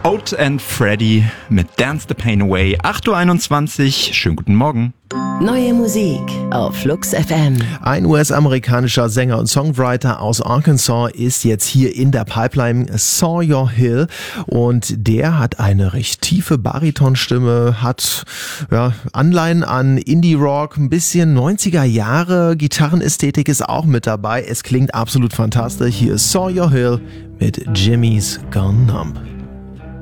Oat and Freddy mit Dance the Pain Away. 8.21 Uhr. Schönen guten Morgen. Neue Musik auf Flux FM. Ein US-amerikanischer Sänger und Songwriter aus Arkansas ist jetzt hier in der Pipeline, Sawyer Hill, und der hat eine recht tiefe Baritonstimme, hat Anleihen an Indie-Rock, ein bisschen 90er Jahre, Gitarrenästhetik ist auch mit dabei. Es klingt absolut fantastisch. Hier ist Sawyer Hill mit Jimmy's Gone Numb.